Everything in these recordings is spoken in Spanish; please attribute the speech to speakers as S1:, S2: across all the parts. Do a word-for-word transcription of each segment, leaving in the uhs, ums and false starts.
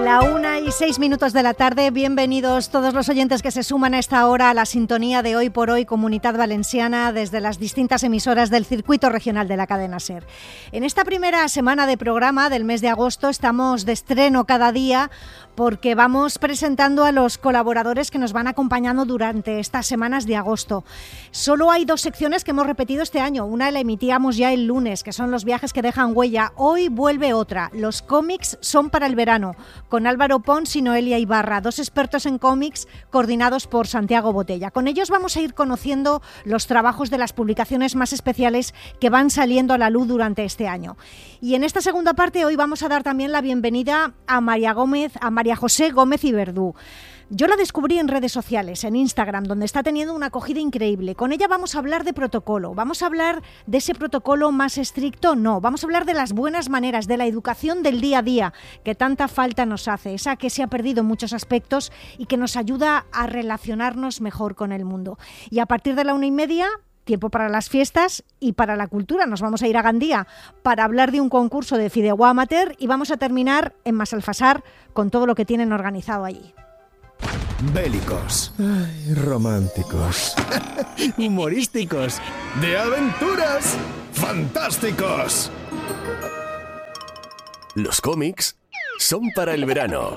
S1: La una y seis minutos de la tarde, bienvenidos todos los oyentes que se suman a esta hora a la sintonía de Hoy por Hoy Comunitat Valenciana desde las distintas emisoras del circuito regional de la cadena SER. En esta primera semana de programa del mes de agosto estamos de estreno cada día porque vamos presentando a los colaboradores que nos van acompañando durante estas semanas de agosto. Solo hay dos secciones que hemos repetido este año, una la emitíamos ya el lunes, que son los viajes que dejan huella. Hoy vuelve otra, los cómics son para el verano, con Álvaro Pons y Noelia Ibarra, dos expertos en cómics coordinados por Santiago Botella. Con ellos vamos a ir conociendo los trabajos de las publicaciones más especiales que van saliendo a la luz durante este año. Y en esta segunda parte hoy vamos a dar también la bienvenida a María Gómez, a María José Gómez y Verdú. Yo la descubrí en redes sociales, en Instagram, donde está teniendo una acogida increíble. Con ella vamos a hablar de protocolo. ¿Vamos a hablar de ese protocolo más estricto? No. Vamos a hablar de las buenas maneras, de la educación del día a día, que tanta falta nos hace, esa que se ha perdido en muchos aspectos y que nos ayuda a relacionarnos mejor con el mundo. Y a partir de la una y media, tiempo para las fiestas y para la cultura. Nos vamos a ir a Gandía para hablar de un concurso de fideuà amateur y vamos a terminar en Massalfassar con todo lo que tienen organizado allí.
S2: Bélicos, ay, románticos, humorísticos, de aventuras, fantásticos.
S3: Los cómics son para el verano.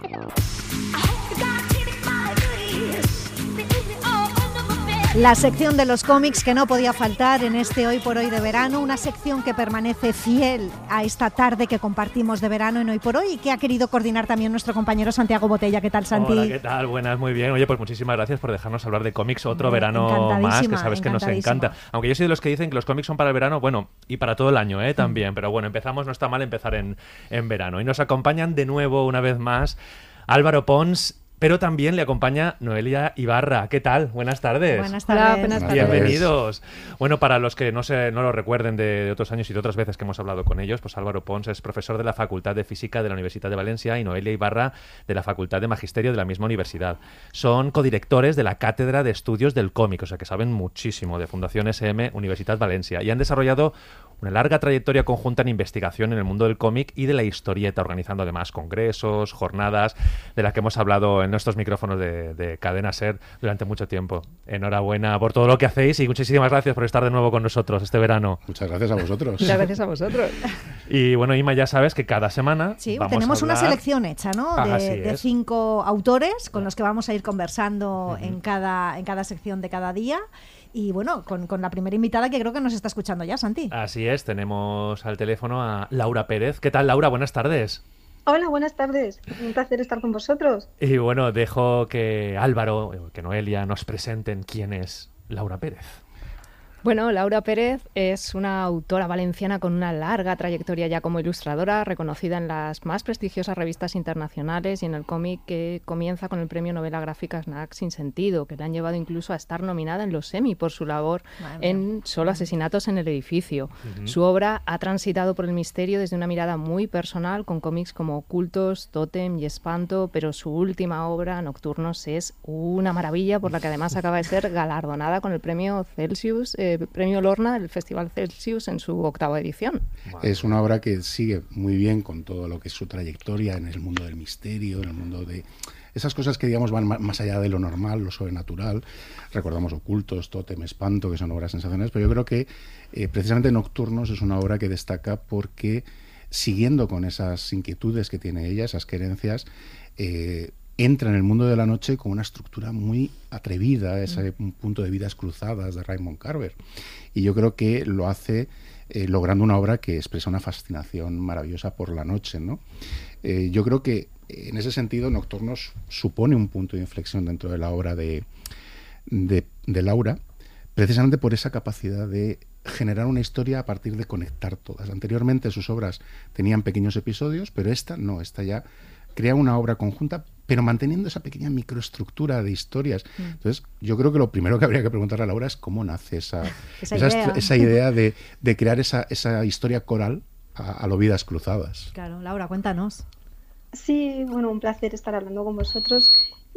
S1: La sección de los cómics que no podía faltar en este Hoy por Hoy de verano, una sección que permanece fiel a esta tarde que compartimos de verano en Hoy por Hoy y que ha querido coordinar también nuestro compañero Santiago Botella. ¿Qué tal, Santi?
S4: Hola, ¿qué tal? Buenas, muy bien. Oye, pues muchísimas gracias por dejarnos hablar de cómics otro verano más, que sabes que nos encanta. Aunque yo soy de los que dicen que los cómics son para el verano, bueno, y para todo el año, ¿eh? También. Mm. Pero bueno, empezamos, no está mal empezar en, en verano. Y nos acompañan de nuevo, una vez más, Álvaro Pons, pero también le acompaña Noelia Ibarra. ¿Qué tal? Buenas tardes.
S1: Buenas tardes. Hola,
S5: buenas tardes.
S4: Bienvenidos. Bueno, para los que no se, no lo recuerden de, de otros años y de otras veces que hemos hablado con ellos, pues Álvaro Pons es profesor de la Facultad de Física de la Universidad de Valencia y Noelia Ibarra de la Facultad de Magisterio de la misma universidad. Son codirectores de la Cátedra de Estudios del Cómic, o sea que saben muchísimo de Fundación S M Universitat Valencia y han desarrollado una larga trayectoria conjunta en investigación en el mundo del cómic y de la historieta, organizando además congresos, jornadas, de las que hemos hablado en nuestros micrófonos de, de Cadena SER durante mucho tiempo. Enhorabuena por todo lo que hacéis y muchísimas gracias por estar de nuevo con nosotros este verano.
S2: Muchas gracias a vosotros.
S5: Muchas gracias a vosotros.
S4: Y bueno, Ima, ya sabes que cada semana
S1: sí,
S4: vamos
S1: tenemos
S4: a hablar...
S1: una selección hecha, ¿no?
S4: Ah,
S1: de, de cinco autores con los que vamos a ir conversando
S4: uh-huh.
S1: en cada, en cada sección de cada día. Y bueno, con, con la primera invitada que creo que nos está escuchando ya, Santi.
S4: Así es, tenemos al teléfono a Laura Pérez. ¿Qué tal, Laura? Buenas tardes.
S5: Hola, buenas tardes. Un placer estar con vosotros.
S4: Y bueno, dejo que Álvaro, que Noelia nos presenten quién es Laura Pérez.
S5: Bueno, Laura Pérez es una autora valenciana con una larga trayectoria ya como ilustradora, reconocida en las más prestigiosas revistas internacionales y en el cómic, que comienza con el premio novela gráfica Snack sin sentido, que le han llevado incluso a estar nominada en los Emmy por su labor en Solo asesinatos en el edificio. Uh-huh. Su obra ha transitado por el misterio desde una mirada muy personal, con cómics como Ocultos, Tótem y Espanto, pero su última obra, Nocturnos, es una maravilla, por la que además acaba de ser galardonada con el premio Celsius, eh, premio Lorna del Festival Celsius en su octava edición.
S2: Es una obra que sigue muy bien con todo lo que es su trayectoria en el mundo del misterio, en el mundo de esas cosas que, digamos, van más allá de lo normal, lo sobrenatural. Recordamos Ocultos, Tótem, Espanto, que son obras sensacionales, pero yo creo que eh, precisamente Nocturnos es una obra que destaca porque, siguiendo con esas inquietudes que tiene ella, esas querencias, eh, entra en el mundo de la noche con una estructura muy atrevida, ese mm. punto de vidas cruzadas de Raymond Carver. Y yo creo que lo hace eh, logrando una obra que expresa una fascinación maravillosa por la noche, ¿no? Eh, yo creo que en ese sentido Nocturnos supone un punto de inflexión dentro de la obra de, de, de Laura, precisamente por esa capacidad de generar una historia a partir de conectar todas. Anteriormente sus obras tenían pequeños episodios, pero esta no, esta ya crea una obra conjunta, pero manteniendo esa pequeña microestructura de historias. Mm. Entonces, yo creo que lo primero que habría que preguntarle a Laura es cómo nace esa,
S1: esa,
S2: esa
S1: idea,
S2: esa idea de, de crear esa, esa historia coral a, a lo Vidas Cruzadas.
S1: Claro, Laura, cuéntanos.
S5: Sí, bueno, un placer estar hablando con vosotros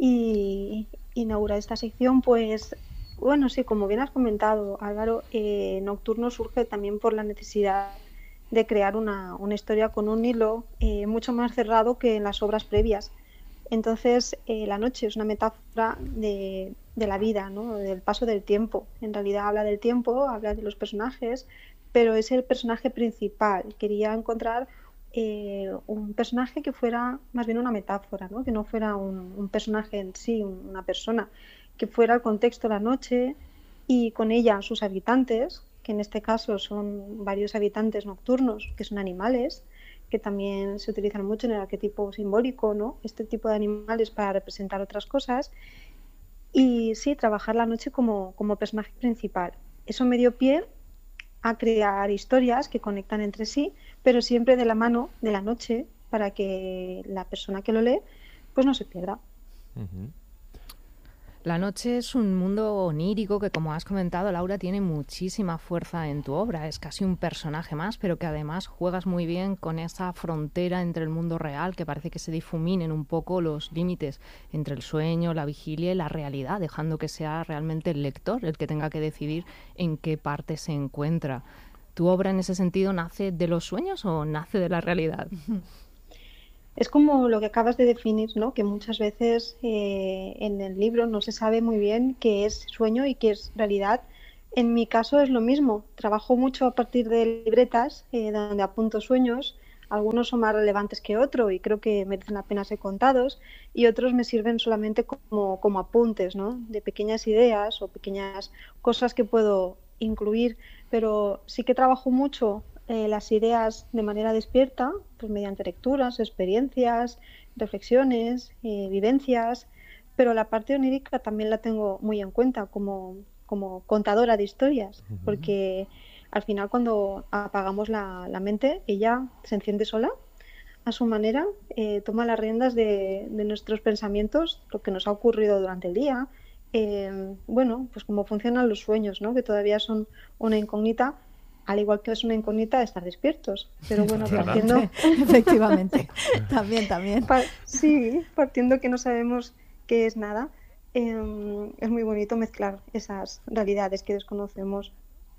S5: y inaugurar esta sección. Pues, bueno, sí, como bien has comentado, Álvaro, eh, Nocturno surge también por la necesidad
S6: de crear una, una historia con un hilo eh, mucho más cerrado que en las obras previas. Entonces, eh, la noche es una metáfora de, de la vida, ¿no? Del paso del tiempo. En realidad habla del tiempo, habla de los personajes, pero es el personaje principal. Quería encontrar eh, un personaje que fuera más bien una metáfora, ¿no? Que no fuera un, un personaje en sí, una persona, que fuera el contexto de la noche y con ella sus habitantes, que en este caso son varios habitantes nocturnos, que son animales, que también se utilizan mucho en el arquetipo simbólico, ¿no? Este tipo de animales para representar otras cosas. Y sí, trabajar la noche como, como personaje principal. Eso me dio pie a crear historias que conectan entre sí, pero siempre de la mano de la noche, para que la persona que lo lee pues no se pierda.
S5: Uh-huh. La noche es un mundo onírico que, como has comentado, Laura, tiene muchísima fuerza en tu obra. Es casi un personaje más, pero que además juegas muy bien con esa frontera entre el mundo real, que parece que se difuminen un poco los límites entre el sueño, la vigilia y la realidad, dejando que sea realmente el lector el que tenga que decidir en qué parte se encuentra. ¿Tu obra en ese sentido nace de los sueños o nace de la realidad?
S6: Es como lo que acabas de definir, ¿no? Que muchas veces eh, en el libro no se sabe muy bien qué es sueño y qué es realidad. En mi caso es lo mismo. Trabajo mucho a partir de libretas eh, donde apunto sueños. Algunos son más relevantes que otros y creo que merecen la pena ser contados, y otros me sirven solamente como, como apuntes, ¿no? De pequeñas ideas o pequeñas cosas que puedo incluir. Pero sí que trabajo mucho Eh, las ideas de manera despierta, pues mediante lecturas, experiencias, reflexiones, eh, vivencias, pero la parte onírica también la tengo muy en cuenta como, como contadora de historias, uh-huh. porque al final cuando apagamos la, la mente, ella se enciende sola a su manera, eh, toma las riendas de, de nuestros pensamientos, lo que nos ha ocurrido durante el día, eh, bueno, pues cómo funcionan los sueños, ¿no? Que todavía son una incógnita, al igual que es una incógnita de estar despiertos. Pero bueno, partiendo...
S1: Efectivamente, también, también.
S6: Pa- sí, partiendo que no sabemos qué es nada, eh, es muy bonito mezclar esas realidades que desconocemos.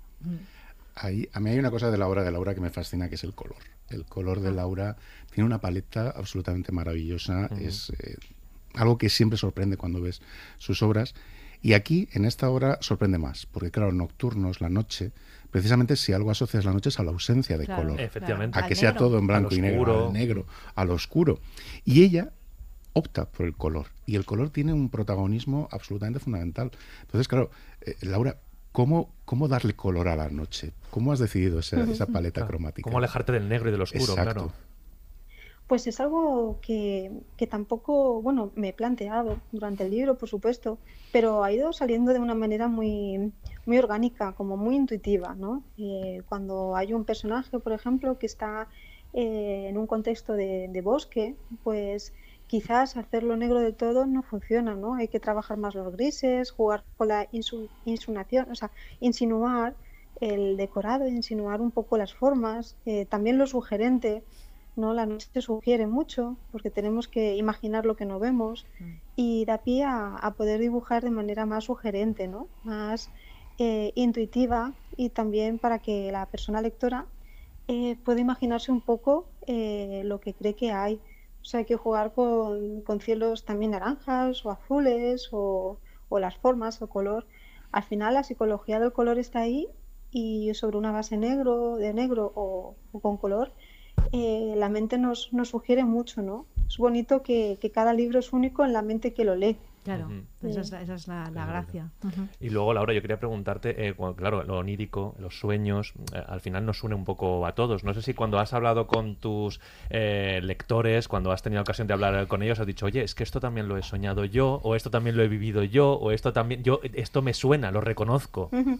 S2: Ahí, a mí hay una cosa de la obra de Laura que me fascina, que es el color. El color de Laura tiene una paleta absolutamente maravillosa, uh-huh. es eh, algo que siempre sorprende cuando ves sus obras. Y aquí, en esta obra, sorprende más, porque claro, Nocturnos, la noche, precisamente si algo asocias la noche es a la ausencia de
S4: claro,
S2: color.
S4: Efectivamente.
S2: A que sea todo en blanco y negro, al negro, al oscuro. Y ella opta por el color. Y el color tiene un protagonismo absolutamente fundamental. Entonces, claro, eh, Laura, ¿cómo, ¿cómo darle color a la noche? ¿Cómo has decidido esa, esa paleta claro, cromática?
S4: ¿Cómo alejarte del negro y del oscuro?
S2: Exacto.
S4: Claro.
S6: Pues es algo que, que tampoco, bueno, me he planteado durante el libro, por supuesto, pero ha ido saliendo de una manera muy, muy orgánica, como muy intuitiva, ¿no? Eh, cuando hay un personaje, por ejemplo, que está eh, en un contexto de, de bosque, pues quizás hacerlo negro de todo no funciona, ¿no? Hay que trabajar más los grises, jugar con la insu, insinuación, o sea, insinuar el decorado, insinuar un poco las formas, eh, también lo sugerente. ¿No? La noche sugiere mucho porque tenemos que imaginar lo que no vemos mm. y da pie a, a poder dibujar de manera más sugerente, ¿no? Más eh, intuitiva, y también para que la persona lectora eh, pueda imaginarse un poco eh, lo que cree que hay. O sea, hay que jugar con, con cielos también naranjas o azules o, o las formas, el color. Al final la psicología del color está ahí, y sobre una base negro, de negro o, o con color, Eh, la mente nos, nos sugiere mucho, ¿no? Es bonito que, que cada libro es único en la mente que lo lee.
S1: Claro, uh-huh. esa es, esa es la, la claro. gracia.
S4: Uh-huh. Y luego, Laura, yo quería preguntarte, eh, cuando, claro, lo onírico, los sueños, eh, al final nos une un poco a todos. No sé si cuando has hablado con tus eh, lectores, cuando has tenido ocasión de hablar con ellos, has dicho, oye, es que esto también lo he soñado yo, o esto también lo he vivido yo, o esto también, yo, esto me suena, lo reconozco.
S6: Uh-huh.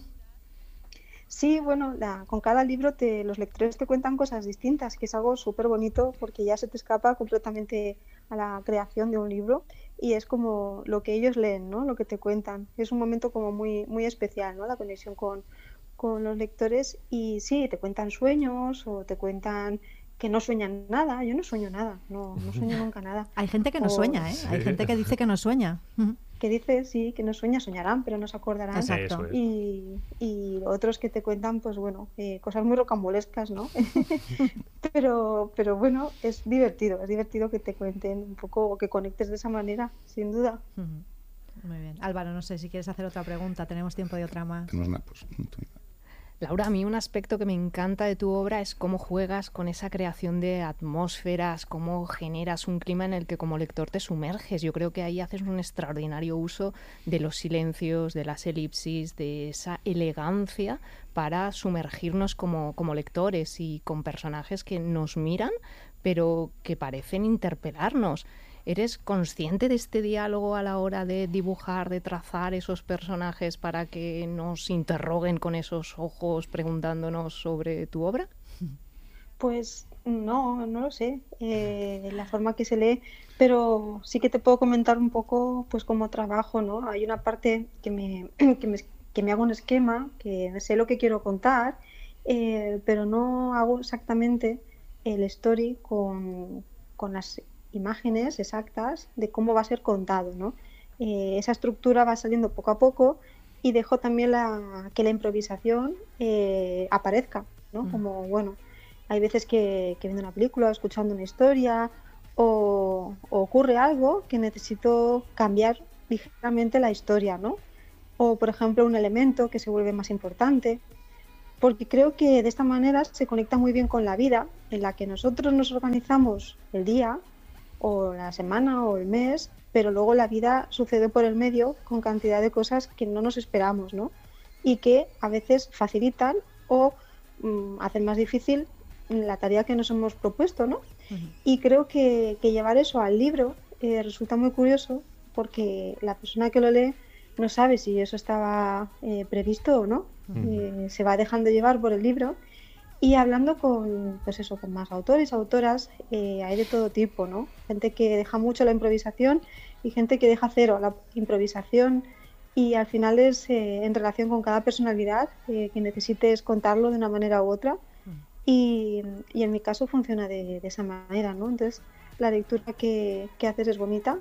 S6: Sí, bueno, la, con cada libro te, los lectores te cuentan cosas distintas, que es algo súper bonito porque ya se te escapa completamente a la creación de un libro y es como lo que ellos leen, ¿no? Lo que te cuentan. Es un momento como muy, muy especial, ¿no? La conexión con, con los lectores, y sí, te cuentan sueños o te cuentan que no sueñan nada. Yo no sueño nada, no, no sueño nunca nada.
S1: Hay gente que no o... sueña, ¿eh? Sí. Hay gente que dice que no sueña.
S6: que dice, sí, que no sueña, soñarán, pero no se acordarán.
S1: Exacto.
S6: Y, y otros que te cuentan, pues bueno, eh, cosas muy rocambolescas, ¿no? pero, pero bueno, es divertido, es divertido que te cuenten un poco o que conectes de esa manera, sin duda.
S1: Uh-huh. Muy bien. Álvaro, no sé si quieres hacer otra pregunta, tenemos tiempo de otra más.
S2: Tenemos una, pues,
S5: Laura, a mí un aspecto que me encanta de tu obra es cómo juegas con esa creación de atmósferas, cómo generas un clima en el que como lector te sumerges. Yo creo que ahí haces un extraordinario uso de los silencios, de las elipsis, de esa elegancia para sumergirnos como, como lectores y con personajes que nos miran, pero que parecen interpelarnos. ¿Eres consciente de este diálogo a la hora de dibujar, de trazar esos personajes para que nos interroguen con esos ojos preguntándonos sobre tu obra?
S6: Pues no, no lo sé, eh, la forma que se lee, pero sí que te puedo comentar un poco pues cómo trabajo, ¿no? Hay una parte que me, que me, que me hago un esquema, que sé lo que quiero contar, eh, pero no hago exactamente el story con, con las imágenes exactas de cómo va a ser contado, ¿no? Eh, esa estructura va saliendo poco a poco y dejo también la, que la improvisación eh, aparezca, ¿no? Mm. Como, bueno, hay veces que, que viendo una película, escuchando una historia o, o ocurre algo que necesito cambiar ligeramente la historia, ¿no? O, por ejemplo, un elemento que se vuelve más importante, porque creo que de esta manera se conecta muy bien con la vida en la que nosotros nos organizamos el día o la semana o el mes, pero luego la vida sucede por el medio con cantidad de cosas que no nos esperamos, ¿no? Y que a veces facilitan o mmm, hacen más difícil la tarea que nos hemos propuesto, ¿no? Uh-huh. Y creo que, que llevar eso al libro eh, resulta muy curioso porque la persona que lo lee no sabe si eso estaba eh, previsto o no. Uh-huh. Eh, se va dejando llevar por el libro. Y hablando con, pues eso, con más autores, autoras, eh, hay de todo tipo, ¿no? Gente que deja mucho la improvisación y gente que deja cero la improvisación y al final es eh, en relación con cada personalidad eh, que necesites contarlo de una manera u otra y, y en mi caso funciona de, de esa manera, ¿no? Entonces la lectura que, que haces es bonita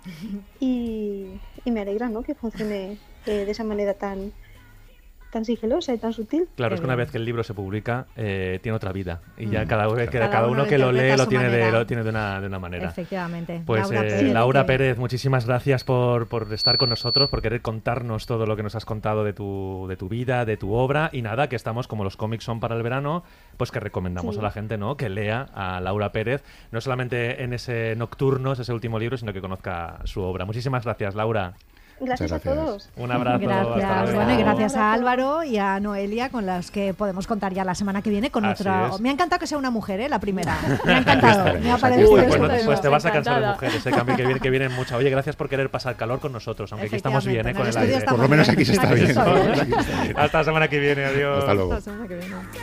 S6: y, y me alegra, ¿no? Que funcione eh, de esa manera tan... tan sigilosa y tan sutil.
S4: Claro, es que una vez que el libro se publica, eh, tiene otra vida. Y ya
S1: mm.
S4: cada, que,
S1: cada,
S4: cada uno,
S1: uno
S4: que lo lee lo tiene, de,
S1: manera.
S4: lo tiene de una, de una manera.
S1: Efectivamente.
S4: Pues
S1: Laura,
S4: eh,
S1: Pérez,
S4: Laura
S1: que...
S4: Pérez, muchísimas gracias por, por estar con nosotros, por querer contarnos todo lo que nos has contado de tu, de tu vida, de tu obra. Y nada, que estamos, como los cómics son para el verano, pues que recomendamos sí. a la gente, ¿no?, que lea a Laura Pérez, no solamente en ese Nocturnos, ese último libro, sino que conozca su obra. Muchísimas gracias, Laura.
S6: Gracias, gracias a todos.
S4: Un abrazo.
S1: Gracias. Bueno, y gracias a Álvaro y a Noelia, con las que podemos contar ya la semana que viene con
S4: Así
S1: otra.
S4: es.
S1: Me ha encantado que sea una mujer, ¿eh? La primera. Me ha encantado. Me ha parecido.
S4: Uy, pues, no, pues te vas a cansar de
S5: Encantada.
S4: mujeres, eh, cambio que viene, que vienen mucho. Oye, gracias por querer pasar calor con nosotros, aunque aquí estamos bien, ¿eh? Con el aire.
S2: Por lo menos aquí se está bien.
S4: Hasta la semana que viene, adiós.
S2: Hasta luego.
S1: Hasta la semana que viene.